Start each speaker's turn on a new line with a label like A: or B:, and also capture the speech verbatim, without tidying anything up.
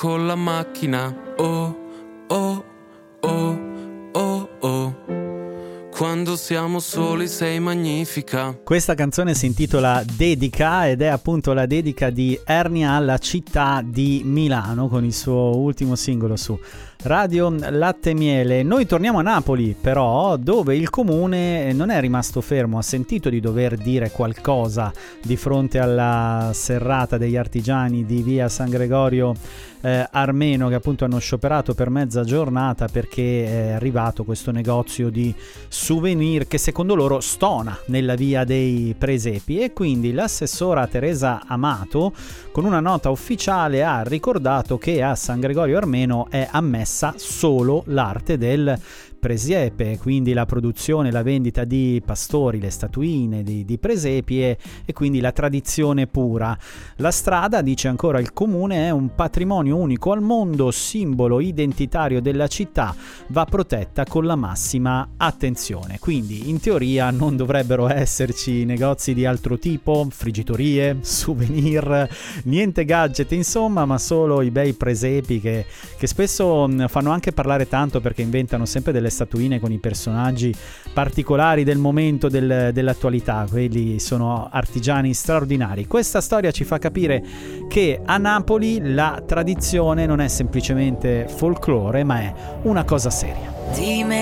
A: con la macchina. Oh, oh, oh, oh, oh. Quando siamo soli sei magnifica.
B: Questa canzone si intitola Dedica ed è appunto la dedica di Ernia alla città di Milano con il suo ultimo singolo su Radio Latte Miele. Noi torniamo a Napoli però, dove il comune non è rimasto fermo, ha sentito di dover dire qualcosa di fronte alla serrata degli artigiani di via San Gregorio eh, Armeno, che appunto hanno scioperato per mezza giornata perché è arrivato questo negozio di souvenir che secondo loro stona nella via dei Presepi, e quindi l'assessora Teresa Amato con una nota ufficiale ha ricordato che a San Gregorio Armeno è ammessa solo l'arte del presepe, quindi la produzione, la vendita di pastori, le statuine di, di presepi e, e quindi la tradizione pura. La strada, dice ancora il comune, è un patrimonio unico al mondo, simbolo identitario della città, va protetta con la massima attenzione. Quindi in teoria non dovrebbero esserci negozi di altro tipo, frigitorie, souvenir, niente gadget insomma, ma solo i bei presepi che, che spesso fanno anche parlare tanto perché inventano sempre delle statuine con i personaggi particolari del momento, del, dell'attualità. Quelli sono artigiani straordinari. Questa storia ci fa capire che a Napoli la tradizione non è semplicemente folklore, ma è una cosa seria.